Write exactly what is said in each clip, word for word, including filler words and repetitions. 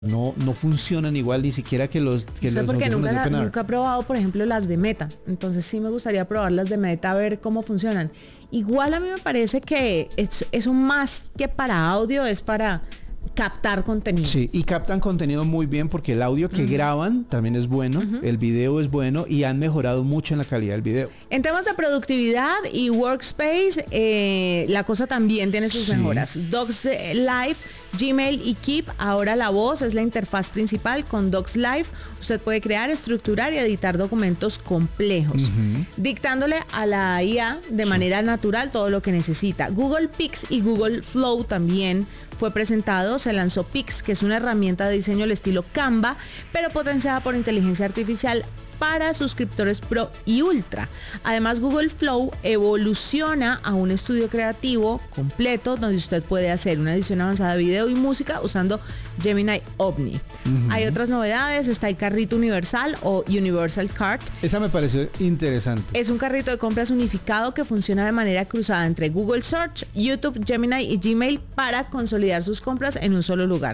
No, no funcionan igual ni siquiera que los que No sé, los porque audífonos nunca, de Open Air. nunca he probado, por ejemplo, las de Meta. Entonces sí me gustaría probar las de Meta, a ver cómo funcionan. Igual a mí me parece que es, eso más que para audio es para captar contenido. Sí, y captan contenido muy bien porque el audio que uh-huh. graban también es bueno, uh-huh. el video es bueno y han mejorado mucho en la calidad del video. En temas de productividad y workspace, eh, la cosa también tiene sus sí. mejoras. Docs Live, Gmail y Keep, ahora la voz es la interfaz principal. Con Docs Live usted puede crear, estructurar y editar documentos complejos, uh-huh. dictándole a la I A de sí. manera natural todo lo que necesita. Google Pix y Google Flow también fue presentado. Se lanzó Pix, que es una herramienta de diseño al estilo Canva, pero potenciada por inteligencia artificial para suscriptores Pro y Ultra. Además, Google Flow evoluciona a un estudio creativo completo donde usted puede hacer una edición avanzada de video y música usando Gemini Omni. Uh-huh. Hay otras novedades, está el carrito universal o Universal Cart. Esa me pareció interesante. Es un carrito de compras unificado que funciona de manera cruzada entre Google Search, YouTube, Gemini y Gmail para consolidar sus compras en un solo lugar.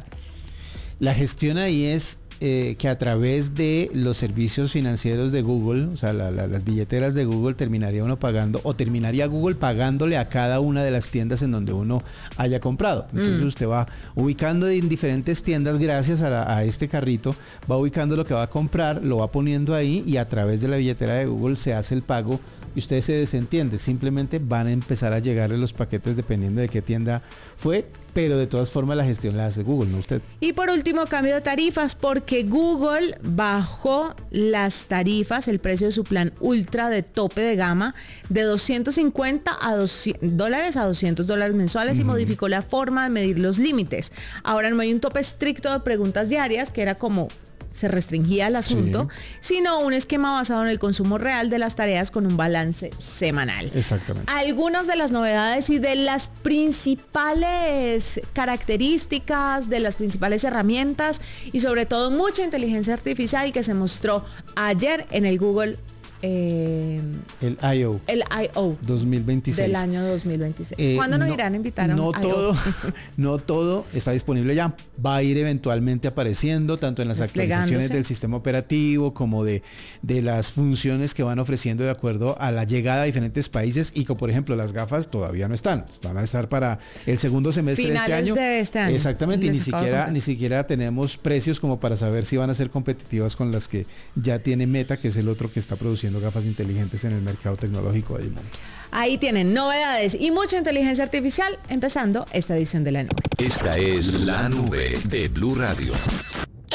La gestión ahí es Eh, que a través de los servicios financieros de Google, o sea, la, la, las billeteras de Google, terminaría uno pagando, o terminaría Google pagándole a cada una de las tiendas en donde uno haya comprado. Entonces mm. usted va ubicando en diferentes tiendas gracias a, la, a este carrito, va ubicando lo que va a comprar, lo va poniendo ahí y a través de la billetera de Google se hace el pago y usted se desentiende. Simplemente van a empezar a llegarle los paquetes dependiendo de qué tienda fue, pero de todas formas la gestión la hace Google, no usted. Y por último, cambio de tarifas porque Google bajó las tarifas, el precio de su plan ultra de tope de gama de doscientos cincuenta a doscientos dólares a doscientos dólares mensuales uh-huh. y modificó la forma de medir los límites. Ahora no hay un tope estricto de preguntas diarias, que era como se restringía el asunto, sí. sino un esquema basado en el consumo real de las tareas con un balance semanal. Exactamente. Algunas de las novedades y de las principales características, de las principales herramientas y sobre todo mucha inteligencia artificial que se mostró ayer en el Google Eh, el I O el I O dos mil veintiséis del año dos mil veintiséis. Eh, ¿Cuándo nos no, irán a invitar a no un todo, no todo está disponible ya. Va a ir eventualmente apareciendo tanto en las actualizaciones del sistema operativo como de, de las funciones que van ofreciendo de acuerdo a la llegada a diferentes países y que por ejemplo las gafas todavía no están. Van a estar para el segundo semestre Finales de este año. De este año. Exactamente, y ni siquiera, ni siquiera tenemos precios como para saber si van a ser competitivas con las que ya tiene Meta, que es el otro que está produciendo gafas inteligentes en el mercado tecnológico del mundo. Ahí tienen novedades y mucha inteligencia artificial empezando esta edición de La Nube. Esta es La Nube de Blue Radio.